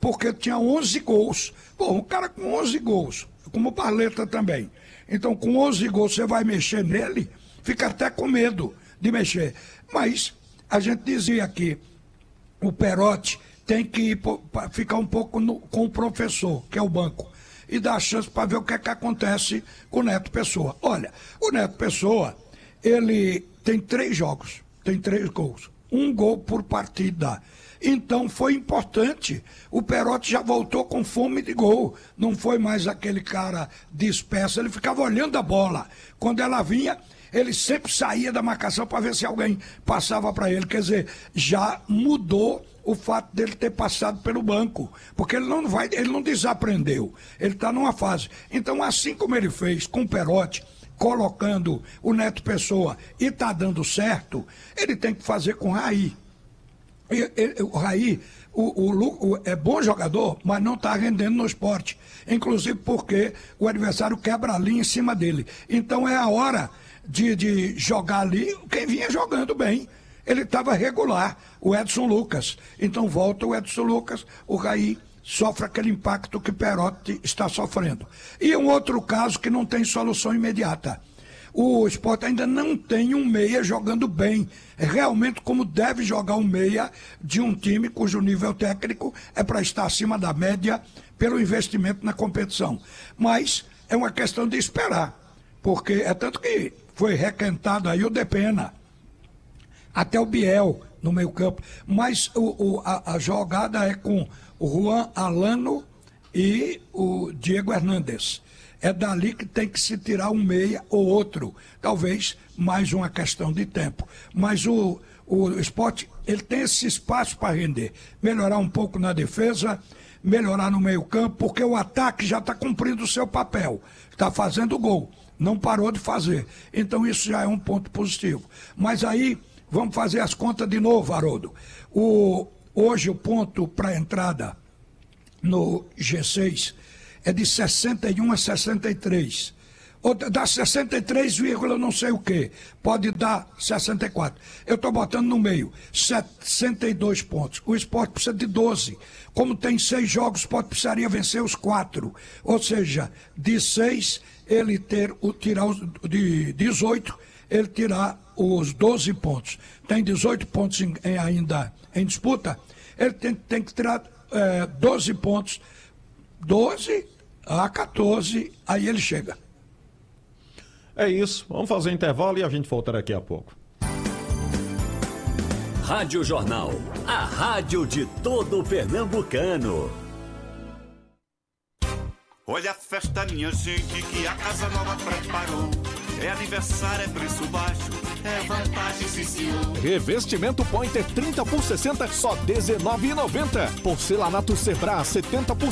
porque tinha 11 gols. Pô, um cara com 11 gols, como o Barleta também. Então, com 11 gols, você vai mexer nele, fica até com medo de mexer. Mas a gente dizia que o Perotti tem que ficar um pouco com o professor, que é o banco, e dar chance para ver o que é que acontece com o Neto Pessoa. Olha, o Neto Pessoa, ele tem 3 jogos, tem 3 gols, 1 gol por partida. Então foi importante. O Perotti já voltou com fome de gol. Não foi mais aquele cara disperso. Ele ficava olhando a bola. Quando ela vinha, ele sempre saía da marcação para ver se alguém passava para ele. Quer dizer, já mudou o fato dele ter passado pelo banco. Porque ele não desaprendeu. Ele está numa fase. Então, assim como ele fez com o Perotti, colocando o Neto Pessoa e está dando certo, ele tem que fazer com o Raí. O Raí é bom jogador, mas não está rendendo no esporte. Inclusive porque o adversário quebra a linha em cima dele. Então é a hora de jogar ali quem vinha jogando bem. Ele estava regular, o Edson Lucas. Então volta o Edson Lucas, o Raí sofre aquele impacto que Perotti está sofrendo. E um outro caso que não tem solução imediata. O Sport ainda não tem um meia jogando bem, realmente como deve jogar um meia de um time cujo nível técnico é para estar acima da média pelo investimento na competição. Mas é uma questão de esperar, porque é tanto que foi requentado aí o Depena, até o Biel no meio campo, mas a jogada é com o Juan Alano e o Diego Hernandes. É dali que tem que se tirar um meia ou outro, talvez mais uma questão de tempo. Mas o Sport, ele tem esse espaço para render, melhorar um pouco na defesa, melhorar no meio campo, porque o ataque já está cumprindo o seu papel, está fazendo gol, não parou de fazer. Então isso já é um ponto positivo. Mas aí, vamos fazer as contas de novo, Haroldo. Hoje o ponto para entrada no G6 é de 61 a 63. Ou dá 63, não sei o quê. Pode dar 64. Eu estou botando no meio 62 pontos. O Sport precisa de 12. Como tem 6 jogos, o Sport precisaria vencer os 4. Ou seja, de 6, ele tirar de 18, ele tirar os 12 pontos. Tem 18 pontos ainda em disputa. Ele tem que tirar 12 pontos. 12 a 14, aí ele chega. É isso, vamos fazer um intervalo e a gente volta daqui a pouco. Rádio Jornal, a rádio de todo pernambucano. Olha a festa, minha gente, que a Casa Nova preparou. É aniversário, é preço baixo, é vantagem, sim senhor. Revestimento Pointer 30 por 60, só R$19,90. Porcelanato Sebra 70 por